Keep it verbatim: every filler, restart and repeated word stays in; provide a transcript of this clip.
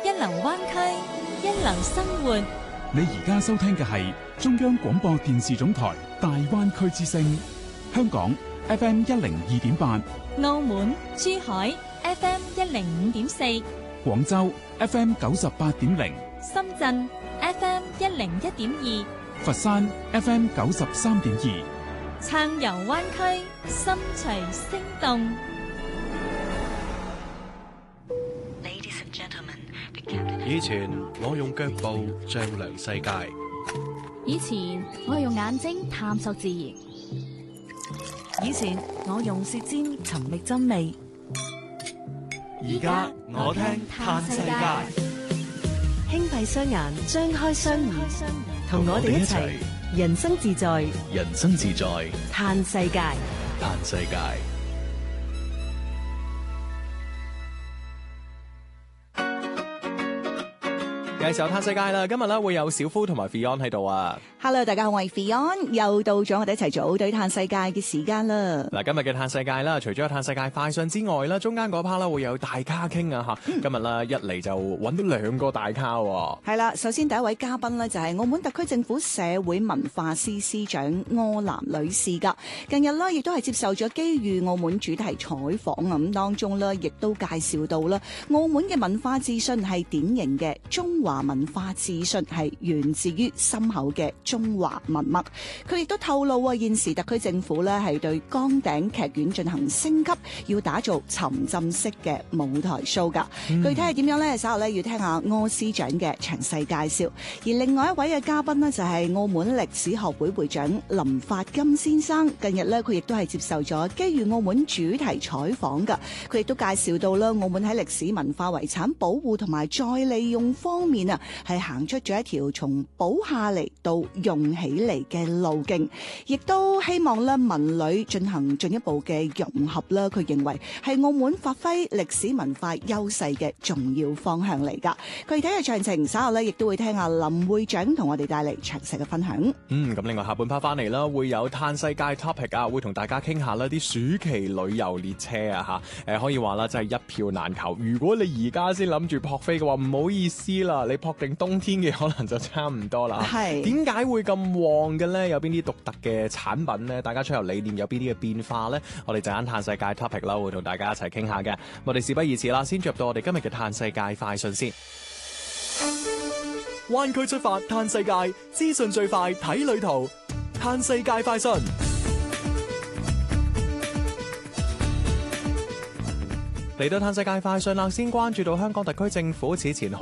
一流灣區，一流生活。 你而家收聽嘅係中央廣播電視總台大灣區之聲，香港 F M 一零二點八， 澳門、珠海 F M 一零五點四， 廣州 F M 九十八點零， 深圳 F M 一零一點二， 佛山 F M 九十三點二， 暢遊灣區，心隨聲動。 以前我用腳步丈量世界， 以前我係用眼睛探索自然， 以前我用舌尖尋覓真味， 而家我聽嘆世界。 輕閉雙眼，張開雙耳，同我哋一齊人生自在， 人生自在嘆世界， 嘆世界。 嘅時候嘆世界啦，今日咧會有小夫同埋 Fion 喺度啊。 Hello， 大家好，我係 Fion，又到咗我哋一齊組隊嘆世界嘅時間啦。 嗱，今日嘅嘆世界啦，除咗有嘆世界快訊之外啦，中間嗰 part 啦會有大咖傾啊吓。今日啦一嚟就揾到兩個大咖喎。 係啦，首先第一位嘉賓呢，就係澳門特區政府社會文化司司長柯南女士噶。近日呢，亦都係接受咗機遇澳門主題採訪啊，咁當中呢，亦都介紹到啦，澳門嘅文化自信係典型嘅中華文化自信係源自於深厚嘅中華文脈。佢亦都透露啊，現時特區政府咧係對崗頂劇院進行升級，要打造沉浸式嘅舞台 show 噶。嗯、具體係點樣呢？稍後咧要聽下柯司長嘅詳細介紹。而另外一位嘅嘉賓呢，就係澳門歷史學會會長林發金先生。近日呢，佢亦都係接受咗機遇澳門主題採訪噶。佢亦都介紹到啦，澳門喺歷史文化遺產保護同埋再利用方面啊，係行出咗一條從保下嚟到用起嚟嘅路徑，亦都希望咧文旅進行進一步嘅融合啦。佢認為係澳門發揮歷史文化優勢嘅重要方向嚟噶。具體嘅詳情稍後咧亦都會聽下林會長同我哋帶嚟詳細嘅分享。 嗯，咁另外下半 part 翻嚟啦，會有嘆世界 topic 啊，會同大家傾下啦啲暑期旅遊列車啊吓，誒可以話啦真係一票難求。如果你而家先諗住撲飛嘅話，唔好意思啦，你撲定冬天嘅可能就差唔多啦。係點解會咁旺嘅咧？有邊啲獨特嘅產品咧？大家出遊理念有邊啲嘅變化咧？我哋陣間嘆世界 topic 啦，會同大家一齊傾下嘅。我哋事不宜遲啦，先進入到我哋今日嘅嘆世界快訊先。灣區出發嘆世界，資訊最快睇旅途。嘆世界快訊嚟到嘆世界快訊啦，先關注到香港特區政府此前